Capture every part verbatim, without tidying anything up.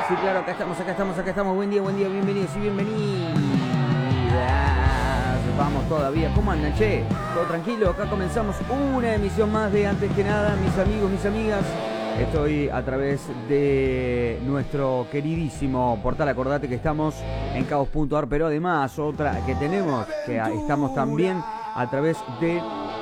Sí, claro, acá estamos, acá estamos, acá estamos. Buen día, buen día, bienvenidos y bienvenidas. Vamos todavía. ¿Cómo andan, che? ¿Todo tranquilo? Acá comenzamos una emisión más de Antes que Nada, mis amigos, mis amigas. Estoy a través de nuestro queridísimo portal. Acordate que estamos en caos punto ar, pero además otra que tenemos, que estamos también a través de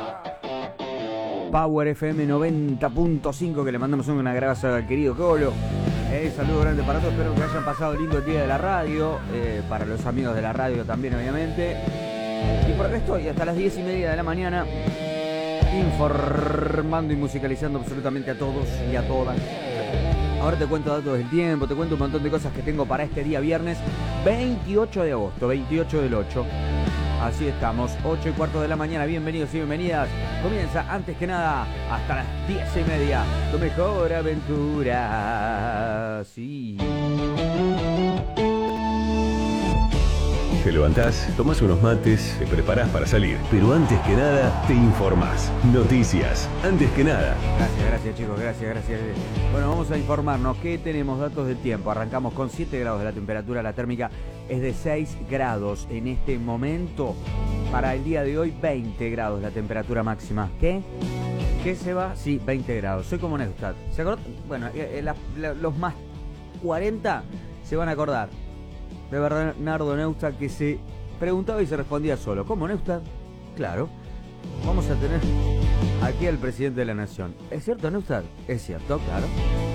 Power F M noventa punto cinco, que le mandamos un abrazo al querido Colo. Eh, saludo grande para todos, espero que hayan pasado lindo el día de la radio, eh, para los amigos de la radio también, obviamente. Y por acá estoy hasta las diez y media de la mañana, informando y musicalizando absolutamente a todos y a todas. Ahora te cuento datos del tiempo, te cuento un montón de cosas que tengo para este día viernes veintiocho de agosto, veintiocho del ocho. Así estamos, ocho y cuarto de la mañana. Bienvenidos y bienvenidas. Comienza Antes que Nada hasta las diez y media. Tu mejor aventura. Sí. Te levantás, tomás unos mates, te preparás para salir. Pero antes que nada, te informás. Noticias. Antes que nada. Gracias, gracias chicos, gracias, gracias. Bueno, vamos a informarnos que tenemos datos del tiempo. Arrancamos con siete grados de la temperatura. La térmica es de seis grados en este momento. Para el día de hoy, veinte grados la temperatura máxima. ¿Qué? ¿Qué se va? Sí, veinte grados. Soy como Neustadt. ¿Se acuerdan? Bueno, eh, la, la, los más cuarenta se van a acordar de Bernardo Neustadt, que se preguntaba y se respondía solo. ¿Cómo, Neustadt? Claro. Vamos a tener aquí al presidente de la nación. ¿Es cierto, Neustadt? Es cierto, claro.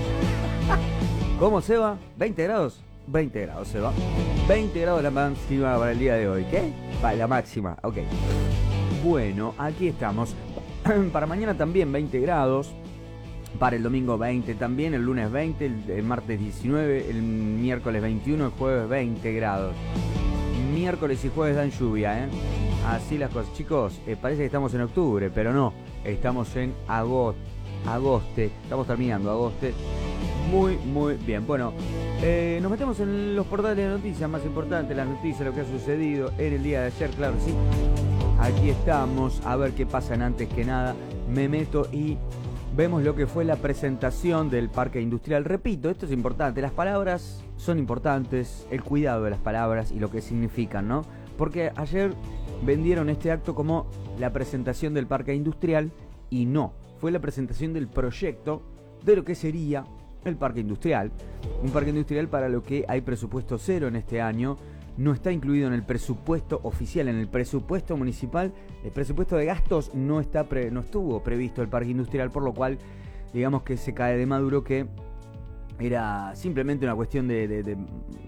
¿Cómo se va? ¿veinte grados? veinte grados se va. veinte grados la máxima para el día de hoy. ¿Qué? Para la máxima, ok. Bueno, aquí estamos. Para mañana también veinte grados. Para el domingo veinte también, el lunes veinte, el, el martes diecinueve, el miércoles veintiuno, el jueves veinte grados. Miércoles y jueves dan lluvia, ¿eh? Así las cosas. Chicos, eh, parece que estamos en octubre, pero no. Estamos en agosto. Agoste. Estamos terminando agosto. Muy, muy bien. Bueno, eh, nos metemos en los portales de noticias más importantes, las noticias, lo que ha sucedido en el día de ayer, claro, sí. Aquí estamos, a ver qué pasa en Antes que Nada. Me meto y vemos lo que fue la presentación del parque industrial. Repito, esto es importante, las palabras son importantes, el cuidado de las palabras y lo que significan, ¿no? Porque ayer vendieron este acto como la presentación del parque industrial y no, fue la presentación del proyecto de lo que sería el parque industrial. Un parque industrial para lo que hay presupuesto cero en este año. No está incluido en el presupuesto oficial, en el presupuesto municipal. El presupuesto de gastos no está pre, no estuvo previsto el parque industrial, por lo cual digamos que se cae de maduro que era simplemente una cuestión de, de, de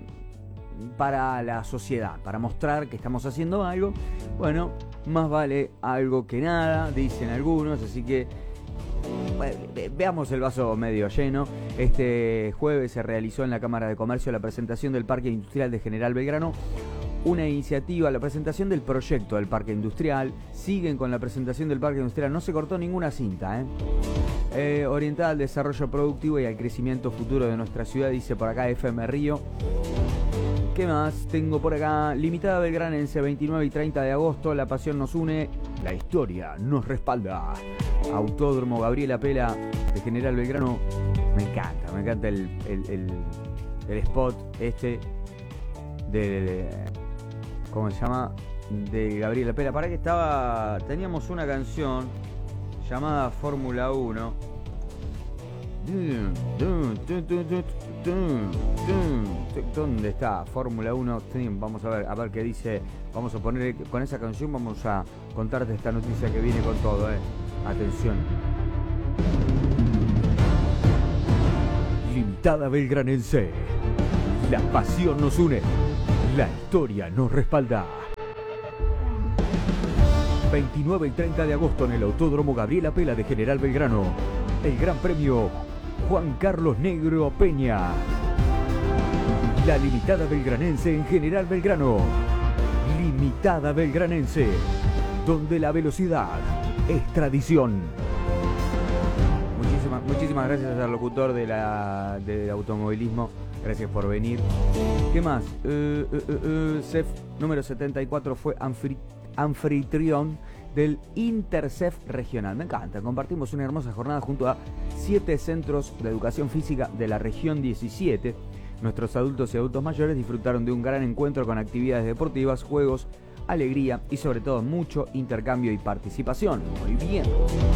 para la sociedad, para mostrar que estamos haciendo algo. Bueno, más vale algo que nada, dicen algunos, así que bueno, veamos el vaso medio lleno. Este jueves se realizó en la Cámara de Comercio la presentación del Parque Industrial de General Belgrano, una iniciativa, la presentación del proyecto del Parque Industrial. Siguen con la presentación del Parque Industrial, no se cortó ninguna cinta, ¿eh? Eh, orientada al desarrollo productivo y al crecimiento futuro de nuestra ciudad, dice por acá F M Río. ¿Qué más tengo por acá? Limitada Belgranense, veintinueve y treinta de agosto, la pasión nos une, la historia nos respalda. Autódromo Gabriela Pela de General Belgrano. Me encanta, me encanta el, el, el, el spot este de, de, de ¿cómo se llama? De Gabriela Pela. Para que estaba, teníamos una canción llamada Fórmula uno. ¿Dónde está? Fórmula uno. Vamos a ver, a ver qué dice. Vamos a poner con esa canción, vamos a contarte esta noticia que viene con todo, eh. Atención. Limitada Belgranense. La pasión nos une. La historia nos respalda. veintinueve y treinta de agosto en el Autódromo Gabriela Pela de General Belgrano. El Gran Premio Juan Carlos Negro Peña. La Limitada Belgranense en General Belgrano. Limitada Belgranense, donde la velocidad es tradición. Muchísimas, muchísimas gracias al locutor de la de automovilismo. Gracias por venir. ¿Qué más? Uh, uh, uh, uh, C E F número setenta y cuatro fue anfitrión del Intercef regional. Me encanta, compartimos una hermosa jornada junto a siete centros de educación física de la región diecisiete Nuestros adultos y adultos mayores disfrutaron de un gran encuentro con actividades deportivas, juegos, alegría y sobre todo mucho intercambio y participación. Muy bien.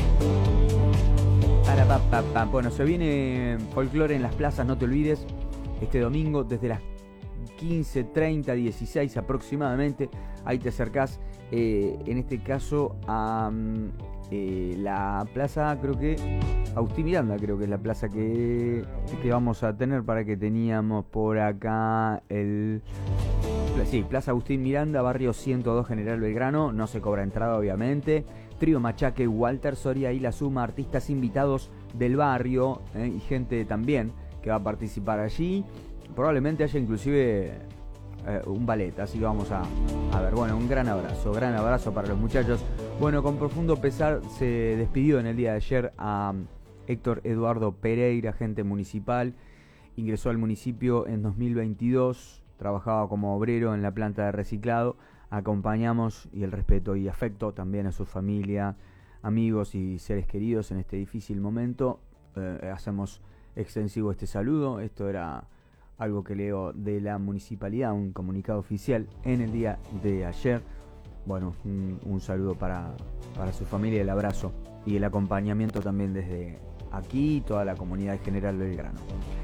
Para, pa, pa, pa. Bueno, se viene folclore en las plazas, no te olvides, este domingo desde las quince, treinta, dieciséis aproximadamente. Ahí te acercás, eh, en este caso a eh, la plaza, creo que Agustín Miranda, creo que es la plaza que, que vamos a tener, para que teníamos por acá el... Sí, Plaza Agustín Miranda, barrio ciento dos, General Belgrano. No se cobra entrada, obviamente. Trío Machaque, Walter Soria y La Suma, artistas invitados del barrio, eh, y gente también que va a participar allí. Probablemente haya inclusive eh, un ballet, así vamos a, a ver. Bueno, un gran abrazo, gran abrazo para los muchachos. Bueno, con profundo pesar se despidió en el día de ayer a Héctor Eduardo Pereira, agente municipal. Ingresó al municipio en dos mil veintidós, trabajaba como obrero en la planta de reciclado. Acompañamos y el respeto y afecto también a su familia, amigos y seres queridos en este difícil momento. Eh, hacemos extensivo este saludo. Esto era algo que leo de la municipalidad, un comunicado oficial en el día de ayer. Bueno, un, un saludo para, para su familia, el abrazo y el acompañamiento también desde aquí y toda la comunidad General Belgrano.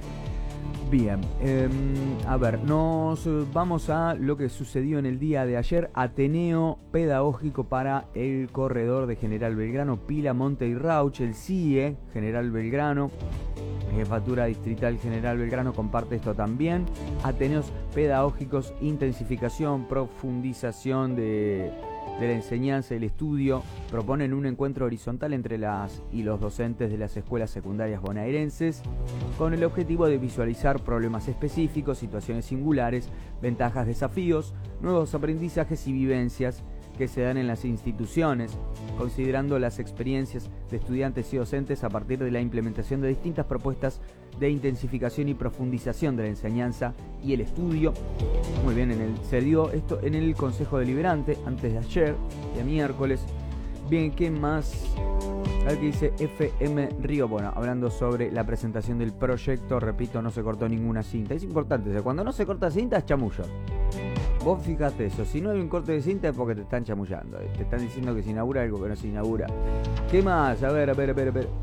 Bien, eh, a ver, nos vamos a lo que sucedió en el día de ayer. Ateneo pedagógico para el corredor de General Belgrano, Pila, Monte y Rauch. El C I E, General Belgrano, Jefatura Distrital General Belgrano, comparte esto también. Ateneos pedagógicos, intensificación, profundización de, de la enseñanza y el estudio. Proponen un encuentro horizontal entre las y los docentes de las escuelas secundarias bonaerenses, con el objetivo de visualizar problemas específicos, situaciones singulares, ventajas, desafíos, nuevos aprendizajes y vivencias que se dan en las instituciones, considerando las experiencias de estudiantes y docentes a partir de la implementación de distintas propuestas de intensificación y profundización de la enseñanza y el estudio. Muy bien, en el, se dio esto en el Consejo Deliberante antes de ayer, de miércoles. Bien, ¿qué más? A ver qué dice F M Río. Bueno, hablando sobre la presentación del proyecto, repito, no se cortó ninguna cinta. Es importante, o sea, cuando no se corta cinta es chamullo. Vos fíjate eso, si no hay un corte de cinta es porque te están chamullando, te están diciendo que se inaugura algo que no se inaugura. ¿Qué más? A ver, a ver, a ver, a ver.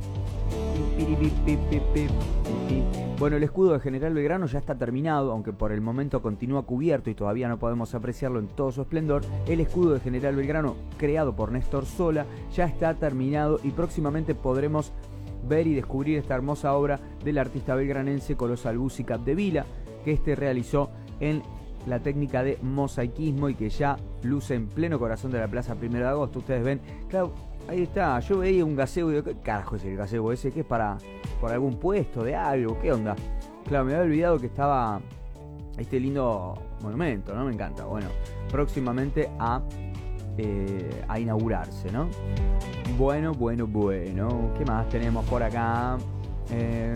Bueno, el escudo de General Belgrano ya está terminado, aunque por el momento continúa cubierto y todavía no podemos apreciarlo en todo su esplendor. El escudo de General Belgrano, creado por Néstor Sola, ya está terminado y próximamente podremos ver y descubrir esta hermosa obra del artista belgranense Colosal Busi Capdevila, que este realizó en la técnica de mosaicismo y que ya luce en pleno corazón de la Plaza Primero de Agosto. Ustedes ven, claro, ahí está, yo veía un gazebo y digo, ¿qué carajo es el gazebo ese? ¿Qué es para, por algún puesto de algo? ¿Qué onda? Claro, me había olvidado que estaba este lindo monumento, ¿no? Me encanta. Bueno, próximamente a, eh, a inaugurarse, ¿no? Bueno, bueno, bueno. ¿Qué más tenemos por acá? Eh...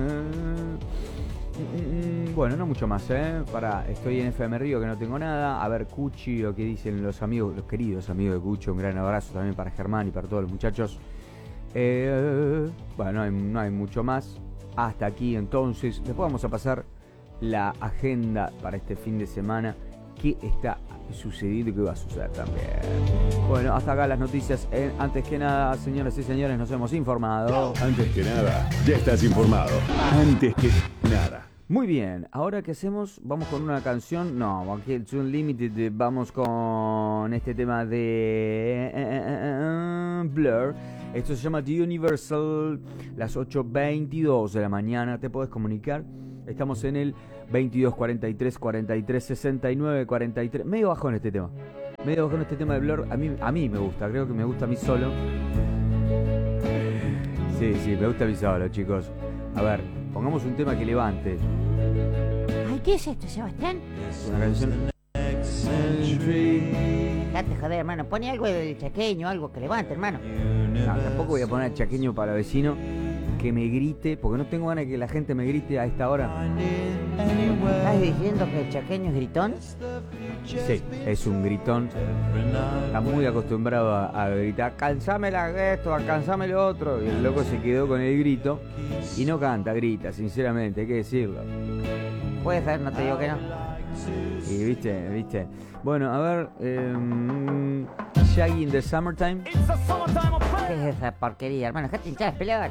Bueno, no mucho más, ¿eh? Para, estoy en F M Río, que no tengo nada. A ver, Cuchi, lo que dicen los amigos, los queridos amigos de Cucho. Un gran abrazo también para Germán y para todos los muchachos. Eh, bueno, no hay, no hay mucho más. Hasta aquí, entonces. Después vamos a pasar la agenda para este fin de semana. ¿Qué está sucediendo y qué va a suceder también? Bueno, hasta acá las noticias. Eh, antes que nada, señoras y señores, nos hemos informado. Antes que nada, ya estás informado. Antes que nada. Muy bien, ahora que hacemos, vamos con una canción. No, aquí el Unlimited, vamos con este tema de Blur. Esto se llama The Universal. Las ocho veintidós de la mañana. Te podés comunicar. Estamos en el veintidós cuarenta y tres cuarenta y tres sesenta y nueve cuarenta y tres. Medio bajo en este tema. Medio bajo en este tema de Blur. A mí, a mí me gusta, creo que me gusta a mí solo. Sí, sí, me gusta a mí solo, chicos. A ver, pongamos un tema que levante. Ay, ¿qué es esto, Sebastián? Una canción. Dejate joder, hermano. Pone algo del chaqueño, algo que levante, hermano. No, tampoco voy a poner chaqueño para vecino que me grite, porque no tengo ganas de que la gente me grite a esta hora. ¿Estás diciendo que el chaqueño es gritón? Sí, es un gritón. Está muy acostumbrado a, a gritar, cansame la esto, alcanzame lo otro. Y el loco se quedó con el grito y no canta, grita, sinceramente, hay que decirlo. Puede ser, no te digo que no. Y viste, viste. Bueno, a ver. Eh, Shaggy in the Summertime. ¿Qué es esa porquería, hermano? Dejate hinchar las pelotas.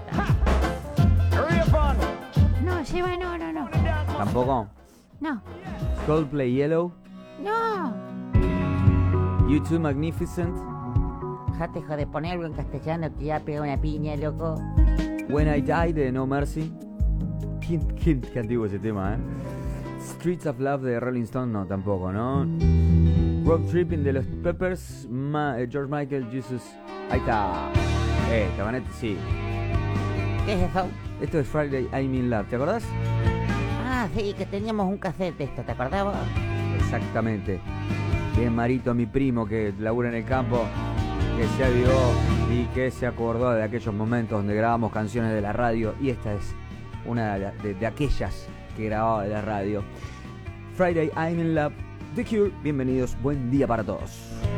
No, lleva, no, no, no. Tampoco. No. Coldplay Yellow. No. U two Magnificent. Dejate de poner algo en castellano que ya pega una piña, loco. When I Die de No Mercy. Qué, qué, qué antiguo ese tema, ¿eh? Streets of Love de Rolling Stone, no, tampoco, ¿no? Road Tripping de los Peppers. Ma, eh, George Michael, Jesus. Ahí está. Eh, Cabanet, sí. ¿Qué es eso? Esto es Friday I'm in Love, ¿te acordás? Ah, sí, que teníamos un cassette de esto, ¿te acordás vos? Exactamente. Bien, Marito, mi primo que labura en el campo, que se avivó y que se acordó de aquellos momentos donde grabamos canciones de la radio, y esta es una de, de, de aquellas que grababa de la radio. Friday I'm in Love, The Cure. Bienvenidos, buen día para todos.